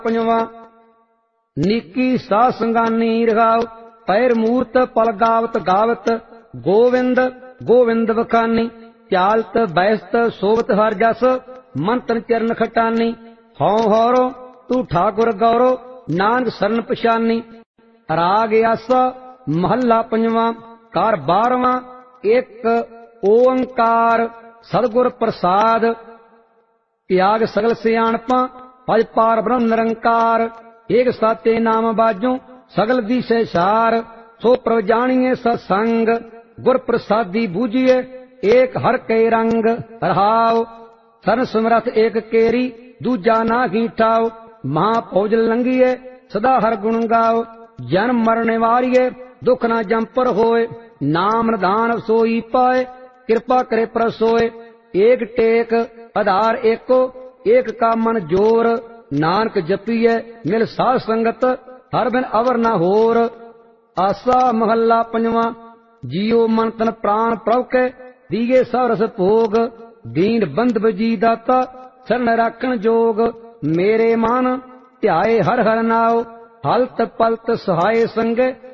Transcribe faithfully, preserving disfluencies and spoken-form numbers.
पंजवा नीकी सा संगानी रघाव पैर मूर्त पल गावत गावत गोविंद गोविंद बखानी त्यालत बैसत सोवत हर जस मंतन चरण खटानी हौ हौरो तू ठाकुर गौरो नानक सरन पछानी। राग आसा महला पंजवा कार बारवा एक ओंकार सतगुर प्रसाद त्याग सगल सियाणपा भज पार ब्रह्म निरंकार एक साते नाम बाजो सगल दिशे सार सो प्रभ जानिए सत्संग गुर प्रसादी बूझिए एक हर के रंग रहाव सन समरथ एक केरी दूजा ना ठाव महाफौज लंघिए सदा हर गुण गाओ जन्म मरने वारिये दुख ना जंपर होए नाम निधान सोई पाए कृपा करे प्रसोए एक टेक आधार एको एक का मन जोर नानक जपीए मिल साध संगत हर बिन अवर न होर। आसा महला पंजवा जियो मन तन प्राण प्रभ के दिए सब रस भोग दीन बंद बजी दाता शरण राखण जोग मेरे मन ध्याए हर हर नाव हलत पलत सहाय संगे